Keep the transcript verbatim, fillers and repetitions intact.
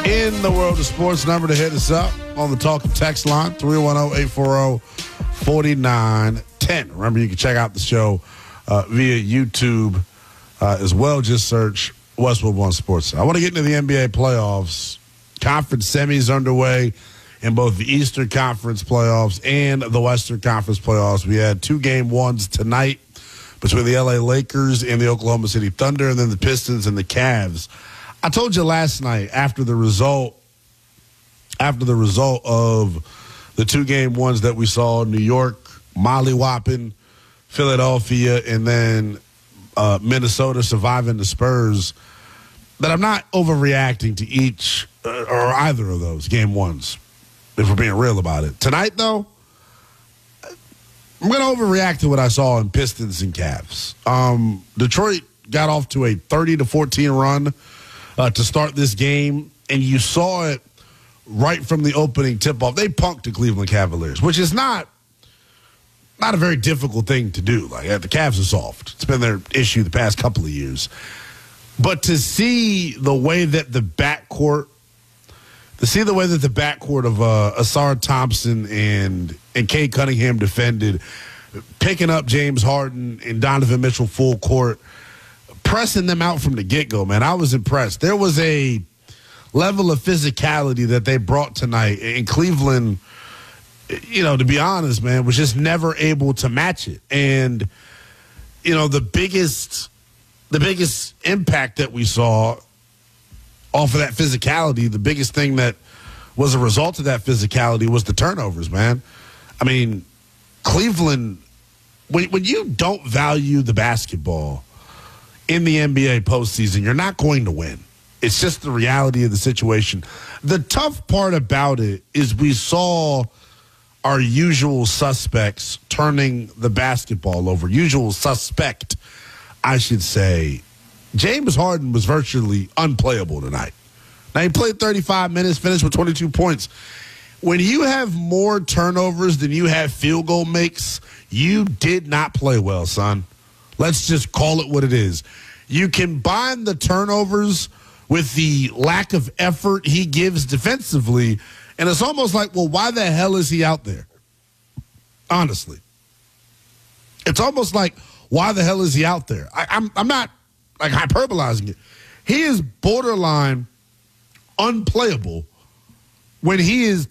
in the world of sports. Number to hit us up on the Talk and Text line, three one zero, eight four zero, four nine one zero. Remember, you can check out the show uh, via YouTube uh, as well. Just search Westwood One Sports. I want to get into the N B A playoffs. Conference semis underway in both the Eastern Conference playoffs and the Western Conference playoffs. We had two game ones tonight between the L A Lakers and the Oklahoma City Thunder, and then the Pistons and the Cavs. I told you last night after the result, after the result of the two game ones that we saw in New York, mollywopping Philadelphia, and then uh, Minnesota surviving the Spurs, that I'm not overreacting to each uh, or either of those game ones, if we're being real about it. Tonight, though, I'm going to overreact to what I saw in Pistons and Cavs. Um, Detroit got off to a thirty to fourteen run uh, to start this game, and you saw it right from the opening tip-off. They punked the Cleveland Cavaliers, which is not not a very difficult thing to do. Like, the Cavs are soft. It's been their issue the past couple of years. But to see the way that the backcourt, to see the way that the backcourt of uh, Asar Thompson and and Cade Cunningham defended, picking up James Harden and Donovan Mitchell full court, pressing them out from the get-go, man, I was impressed. There was a level of physicality that they brought tonight, and Cleveland, you know, to be honest, man, was just never able to match it. And, you know, the biggest... The biggest impact that we saw off of that physicality, the biggest thing that was a result of that physicality was the turnovers, man. I mean, Cleveland, when, when you don't value the basketball in the N B A postseason, you're not going to win. It's just the reality of the situation. The tough part about it is we saw our usual suspects turning the basketball over. Usual suspect, I should say. James Harden was virtually unplayable tonight. Now, he played thirty-five minutes, finished with twenty-two points. When you have more turnovers than you have field goal makes, you did not play well, son. Let's just call it what it is. You combine the turnovers with the lack of effort he gives defensively, and it's almost like, well, why the hell is he out there? Honestly. It's almost like, why the hell is he out there? I, I'm I'm not like hyperbolizing it. He is borderline unplayable when he is